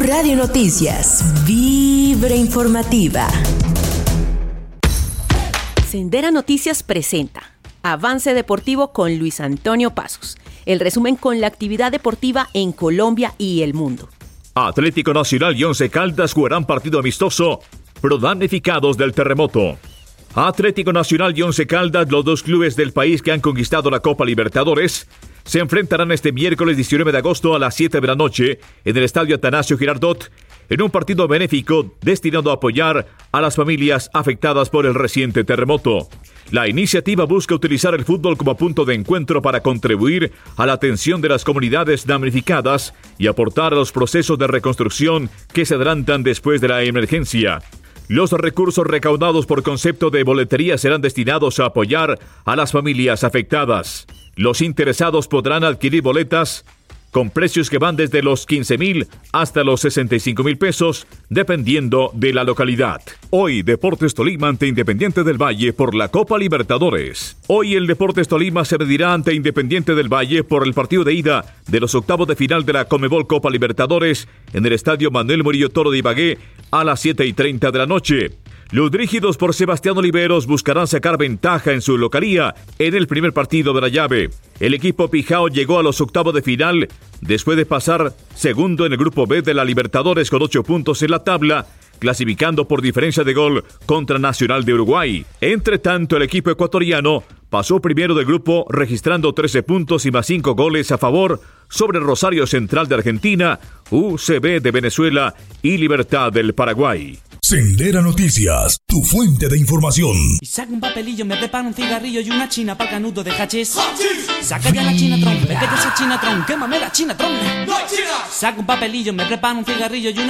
Radio Noticias, Vibra Informativa. Sendera Noticias presenta Avance Deportivo con Luis Antonio Pasos. El resumen con la actividad deportiva en Colombia y el mundo. Atlético Nacional y Once Caldas jugarán partido amistoso pro damnificados del terremoto. Atlético Nacional y Once Caldas, los dos clubes del país que han conquistado la Copa Libertadores, se enfrentarán este miércoles 19 de agosto a las 7 de la noche en el Estadio Atanasio Girardot en un partido benéfico destinado a apoyar a las familias afectadas por el reciente terremoto. La iniciativa busca utilizar el fútbol como punto de encuentro para contribuir a la atención de las comunidades damnificadas y aportar a los procesos de reconstrucción que se adelantan después de la emergencia. Los recursos recaudados por concepto de boletería serán destinados a apoyar a las familias afectadas. Los interesados podrán adquirir boletas con precios que van desde los 15,000 hasta los 65,000 pesos, dependiendo de la localidad. Hoy, Deportes Tolima ante Independiente del Valle por la Copa Libertadores. Hoy el Deportes Tolima se medirá ante Independiente del Valle por el partido de ida de los octavos de final de la Conmebol Copa Libertadores en el Estadio Manuel Murillo Toro de Ibagué a las 7:30 de la noche. Los dirigidos por Sebastián Oliveros buscarán sacar ventaja en su localía en el primer partido de la llave. El equipo Pijao llegó a los octavos de final después de pasar segundo en el grupo B de la Libertadores con 8 puntos en la tabla, clasificando por diferencia de gol contra Nacional de Uruguay. Entre tanto, el equipo ecuatoriano pasó primero del grupo registrando 13 puntos y más 5 goles a favor sobre Rosario Central de Argentina, UCB de Venezuela y Libertad del Paraguay. Sendera Noticias, tu fuente de información. Y saca un papelillo, me prepara un cigarrillo y una china para canuto de hachís. Saca ya la Chinatron, vete que esa Chinatron, quémame la Chinatron. ¡No hay China! Saca un papelillo, me prepara un cigarrillo y una